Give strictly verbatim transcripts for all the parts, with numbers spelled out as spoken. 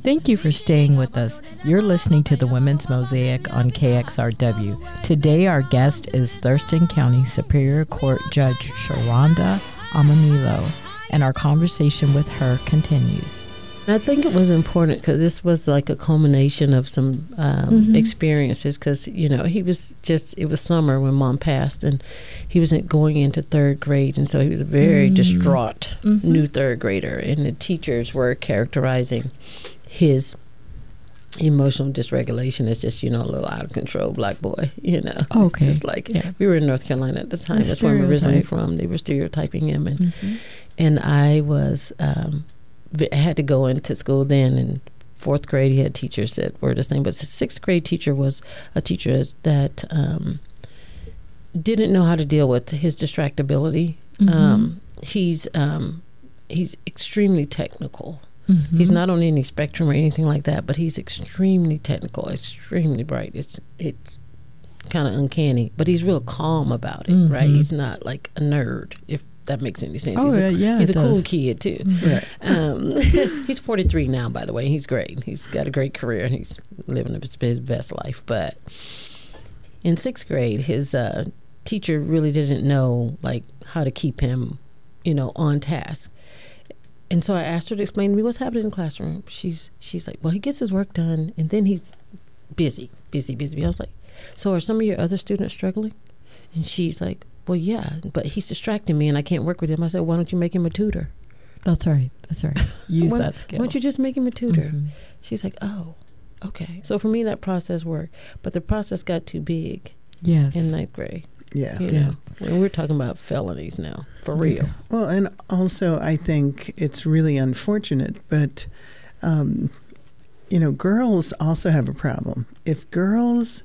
Thank you for staying with us. You're listening to the Women's Mosaic on K X R W. Today, our guest is Thurston County Superior Court Judge Sharonda Amamilo, and our conversation with her continues. I think it was important because this was like a culmination of some um, mm-hmm. experiences because, you know, he was just, it was summer when Mom passed and he was going into third grade. And so he was a very mm-hmm. distraught mm-hmm. new third grader. And the teachers were characterizing his emotional dysregulation as just, you know, a little out of control black boy, you know. Oh, okay. It's just like, yeah. we were in North Carolina at the time. A That's where I'm originally from. They were stereotyping him. And, mm-hmm. and I was... Um, I had to go into school then. In fourth grade, he had teachers that were the same. But the sixth grade teacher was a teacher that um, didn't know how to deal with his distractibility. Mm-hmm. Um, he's um, he's extremely technical. Mm-hmm. He's not on any spectrum or anything like that, but he's extremely technical, extremely bright. It's it's kind of uncanny, but he's real calm about it, mm-hmm. right? He's not like a nerd, if that makes any sense. Oh, he's a, yeah, he's it a does. cool kid too. Right. Um, he's forty-three now, by the way. He's great. He's got a great career and he's living his, his best life. But in sixth grade, his uh, teacher really didn't know like how to keep him, you know, on task. And so I asked her to explain to me what's happening in the classroom. She's she's like, well, he gets his work done and then he's busy, busy, busy. I was like, so are some of your other students struggling? And she's like, well, yeah, but he's distracting me and I can't work with him. I said, why don't you make him a tutor? That's right. That's right. Use why, that skill. Why don't you just make him a tutor? Mm-hmm. She's like, oh, okay. So for me, that process worked. But the process got too big yes. in ninth grade. Yeah. You yes. know, and we're talking about felonies now, for real. Well, and also I think it's really unfortunate, but, um, you know, girls also have a problem. If girls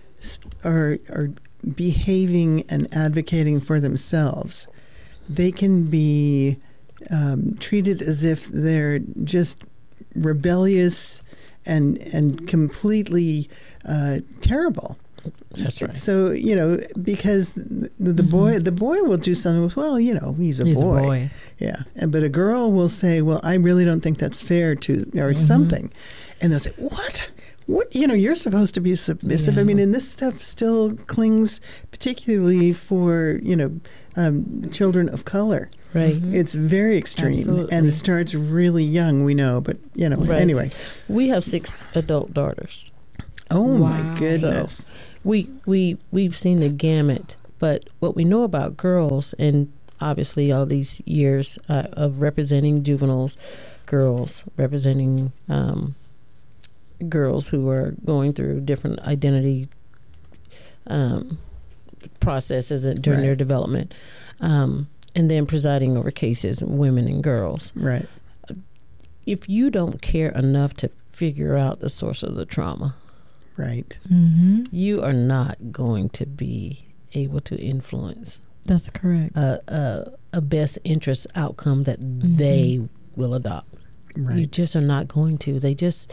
are are behaving and advocating for themselves, they can be um, treated as if they're just rebellious and and completely uh, terrible. That's right. So, you know, because the, the mm-hmm. boy the boy will do something with, well, you know, he's a he's boy. A boy. Yeah. And, but a girl will say, well, I really don't think that's fair to, or mm-hmm. something. And they'll say, what? What, you know, you're supposed to be submissive. Yeah. I mean, and this stuff still clings, particularly for, you know, um, children of color. Right. Mm-hmm. It's very extreme. Absolutely. And it starts really young, we know. But, you know, right. anyway. We have six adult daughters. Oh, wow. my goodness. So we, we, we've seen the gamut. But what we know about girls, and obviously all these years uh, of representing juveniles, girls, representing um girls who are going through different identity um, processes during right. their development, um, and then presiding over cases, women and girls. Right. If you don't care enough to figure out the source of the trauma, right, mm-hmm. you are not going to be able to influence. That's correct. A, a, a best interest outcome that mm-hmm. they will adopt. Right. You just are not going to. They just...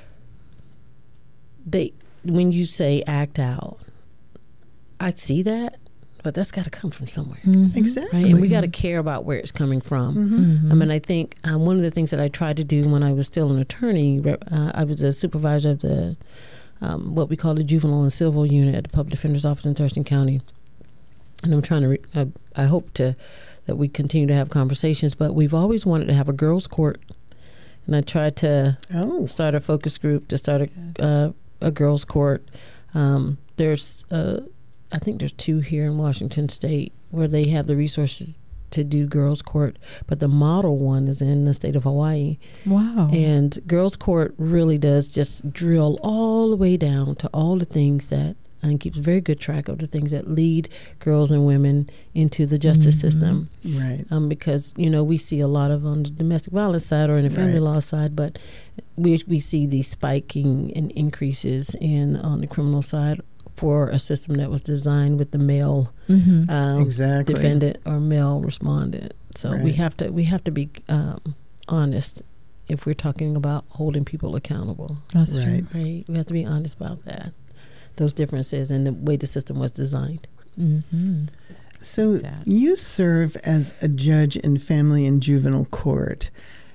They, when you say act out, I see that, but that's got to come from somewhere. Mm-hmm. Exactly. Right? And we got to care about where it's coming from. Mm-hmm. Mm-hmm. I mean, I think um, one of the things that I tried to do when I was still an attorney, uh, I was a supervisor of the, um, what we call the juvenile and civil unit at the Public Defender's Office in Thurston County. And I'm trying to, re- I, I hope to, that we continue to have conversations, but we've always wanted to have a girls' court. And I tried to oh. start a focus group, to start a, uh, a girls' court. Um, there's, uh, I think there's two here in Washington State where they have the resources to do girls' court, but the model one is in the state of Hawaii. Wow. And girls' court really does just drill all the way down to all the things that, and keeps very good track of the things that lead girls and women into the justice mm-hmm. system. Right. Um, because, you know, we see a lot of on the domestic violence side or in the family right. law side, but we we see these spiking and increases in on the criminal side for a system that was designed with the male mm-hmm. um, exactly. defendant or male respondent. So right. we have to we have to be um, honest if we're talking about holding people accountable. That's right. true. Right. We have to be honest about that. Those differences and the way the system was designed. Mm-hmm. So you serve as a judge in family and juvenile court.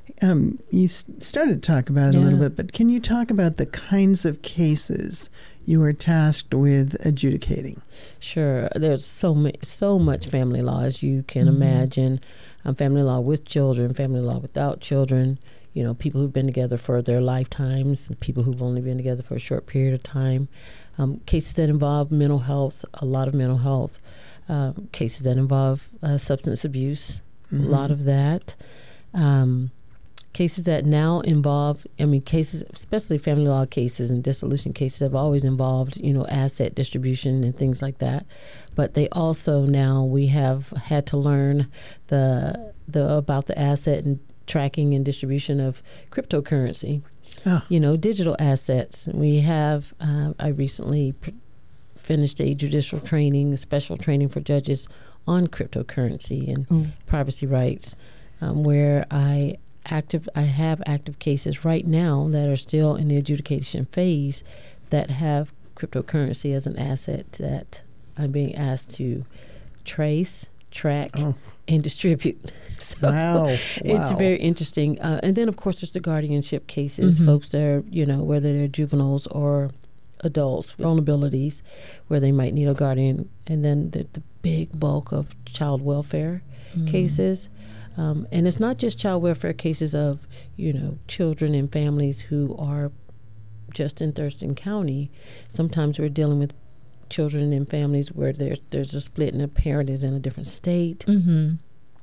Um, you s- started to talk about it Yeah. a little bit, but can you talk about the kinds of cases you are tasked with adjudicating? Sure. There's so much, so much family law, as you can Mhm. imagine. Um, family law with children, family law without children. You know, people who've been together for their lifetimes, people who've only been together for a short period of time. Um, cases that involve mental health, a lot of mental health. Um, cases that involve uh, substance abuse, Mhm. a lot of that. Um, cases that now involve, I mean, cases, especially family law cases and dissolution cases, have always involved, you know, asset distribution and things like that. But they also now we have had to learn the the about the asset and tracking and distribution of cryptocurrency. Oh. You know, digital assets. We have. Uh, I recently pr- finished a judicial training, special training for judges on cryptocurrency and Mm. privacy rights, um, where I active I have active cases right now that are still in the adjudication phase that have cryptocurrency as an asset that I'm being asked to trace, track, Oh. and distribute. So Wow. it's Wow. very interesting. Uh, and then, of course, there's the guardianship cases, Mhm. folks that are, you know, whether they're juveniles or adults, vulnerabilities, where they might need a guardian. And then the, the big bulk of child welfare Mm. cases. Um, and it's not just child welfare cases of, you know, children and families who are just in Thurston County. Sometimes we're dealing with children and families where there's there's a split and a parent is in a different state. Mm-hmm.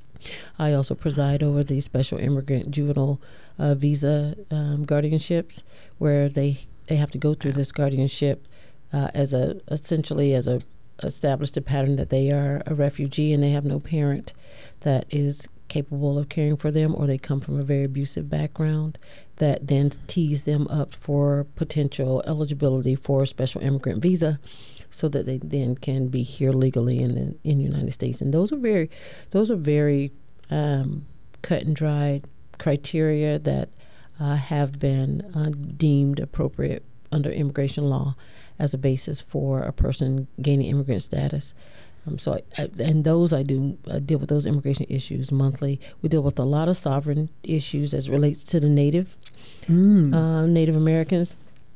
I also preside over the special immigrant juvenile uh, visa um, guardianships, where they they have to go through this guardianship uh, as a essentially as a established a pattern that they are a refugee and they have no parent that is capable of caring for them, or they come from a very abusive background that then tees them up for potential eligibility for a special immigrant visa, so that they then can be here legally in the in the United States. And those are very, those are very um, cut and dried criteria that uh, have been uh, deemed appropriate under immigration law as a basis for a person gaining immigrant status. Um, so, I, I, and those I do uh, deal with those immigration issues monthly. We deal with a lot of sovereign issues as it relates to the Native Mm. uh, Native Americans.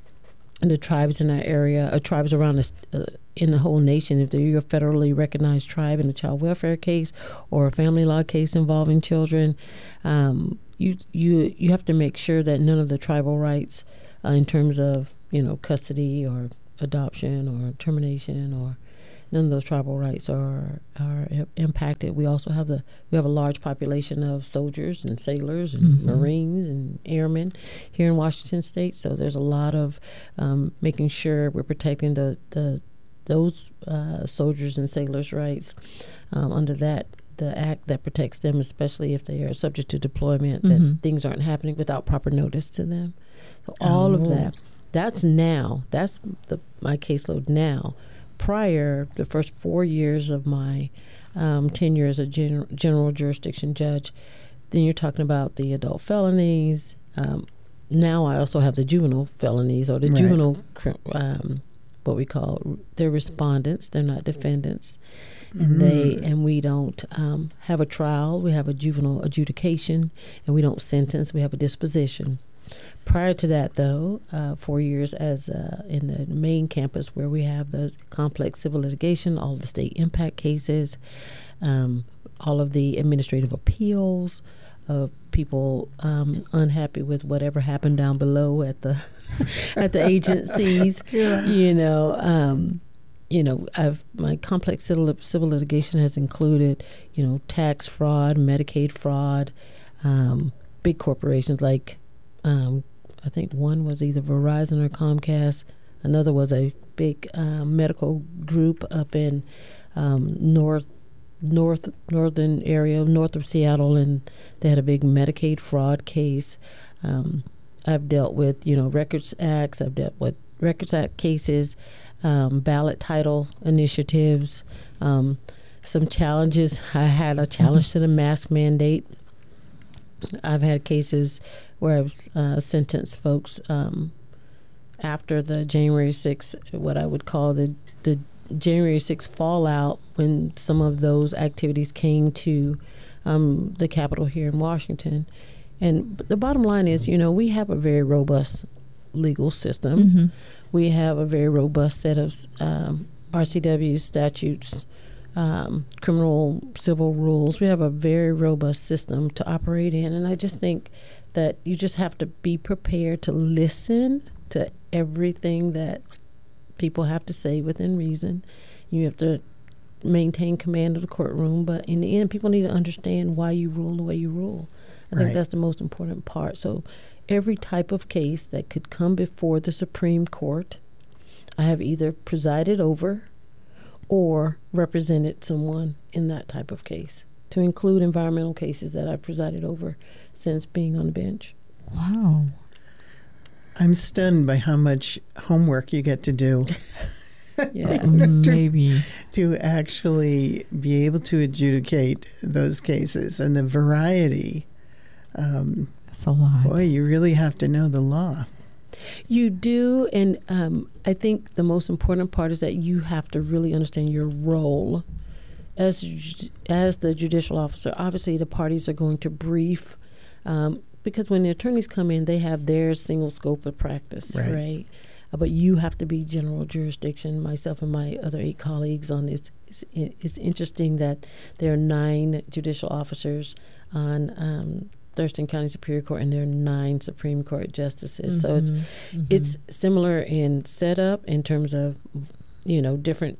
And the tribes in that area, or tribes around us, uh, in the whole nation. If you're a federally recognized tribe in a child welfare case or a family law case involving children, um, you you you have to make sure that none of the tribal rights, uh, in terms of you know custody or adoption or termination, or none of those tribal rights are are impacted. We also have the we have a large population of soldiers and sailors and Mhm. Marines and airmen here in Washington State. So there's a lot of um, making sure we're protecting the the those uh, soldiers and sailors' rights um, under that the act that protects them, especially if they are subject to deployment. Mhm. That things aren't happening without proper notice to them. So all Oh. of that. That's now. That's the my caseload now. Prior, the first four years of my um, tenure as a general, general jurisdiction judge, then you're talking about the adult felonies. Um, now I also have the juvenile felonies, or the Right. juvenile, cri- um, what we call, they're respondents. They're not defendants, and they and we don't um, have a trial. We have a juvenile adjudication, and we don't sentence. We have a disposition. Prior to that, though, uh, four years as uh, in the main campus where we have the complex civil litigation, all the state impact cases, um, all of the administrative appeals of people um, unhappy with whatever happened down below at the at the agencies. Yeah. You know, um, you know, I've my complex civil civil litigation has included, you know, tax fraud, Medicaid fraud, um, big corporations like. Um, I think one was either Verizon or Comcast. Another was a big uh, medical group up in um, north, north, northern area, north of Seattle, and they had a big Medicaid fraud case. Um, I've dealt with, you know, Records Acts. I've dealt with Records Act cases, um, ballot title initiatives, um, some challenges. I had a challenge to the mask mandate. I've had cases where I've uh, sentenced folks um, after the January sixth, what I would call the, the January sixth fallout, when some of those activities came to um, the Capitol here in Washington. And the bottom line is, you know, we have a very robust legal system. Mm-hmm. We have a very robust set of um, R C W statutes, um, criminal, civil rules. We have a very robust system to operate in. And I just think that you just have to be prepared to listen to everything that people have to say within reason. You have to maintain command of the courtroom, but in the end, people need to understand why you rule the way you rule. I think Right. that's the most important part. So every type of case that could come before the Supreme Court, I have either presided over or represented someone in that type of case, to include environmental cases that I've presided over since being on the bench. Wow. I'm stunned by how much homework you get to do Yeah. Maybe. to actually be able to adjudicate those cases and the variety. Um, That's a lot. boy, you really have to know the law. You do, and um, I think the most important part is that you have to really understand your role as ju- as the judicial officer. Obviously, the parties are going to brief, um, because when the attorneys come in, they have their single scope of practice, Right. right? Uh, but you have to be general jurisdiction. Myself and my other eight colleagues on this. It's, it's interesting that there are nine judicial officers on um, Thurston County Superior Court, and there are nine Supreme Court justices. So it's Mm-hmm. it's similar in setup in terms of, you know, different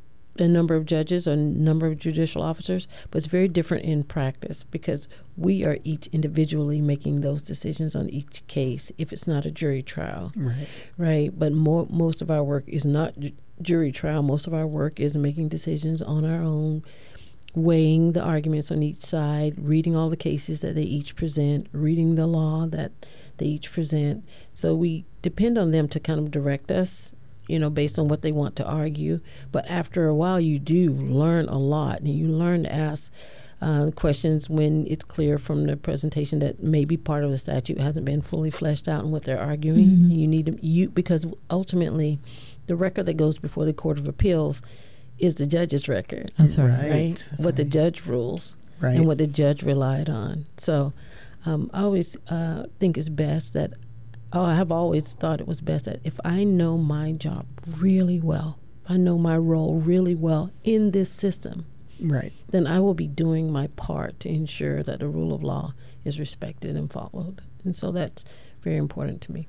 a number of judges or number of judicial officers, but it's very different in practice because we are each individually making those decisions on each case if it's not a jury trial, Right. right? But more, most of our work is not ju- jury trial. Most of our work is making decisions on our own, weighing the arguments on each side, reading all the cases that they each present, reading the law that they each present. So we depend on them to kind of direct us, you know, based on what they want to argue. But after a while, you do learn a lot, and you learn to ask uh, questions when it's clear from the presentation that maybe part of the statute hasn't been fully fleshed out in what they're arguing. Mm-hmm. You need to, you because ultimately, the record that goes before the Court of Appeals is the judge's record. That's right. Right. Right, That's what the right. judge rules Right. and what the judge relied on. So um, I always uh, think it's best that, oh, I have always thought it was best that if I know my job really well, if I know my role really well in this system, Right. then I will be doing my part to ensure that the rule of law is respected and followed. And so that's very important to me.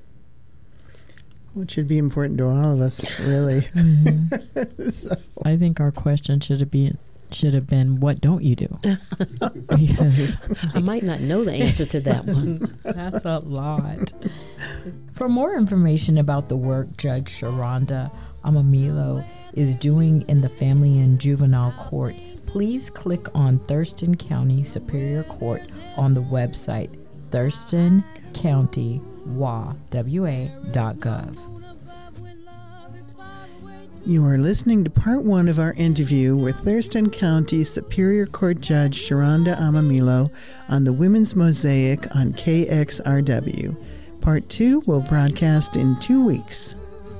Well, it should be important to all of us, really. Mm-hmm. So, I think our question should have been should have been, what don't you do? Because I might not know the answer to that one. that's a lot. For more information about the work Judge Sharonda Amamilo is doing in the Family and Juvenile Court, please click on Thurston County Superior Court on the website thurston county w a dot gov. you are listening to part one of our interview with Thurston County Superior Court Judge Sharonda Amamilo on the Women's Mosaic on K X R W. Part two will broadcast in two weeks.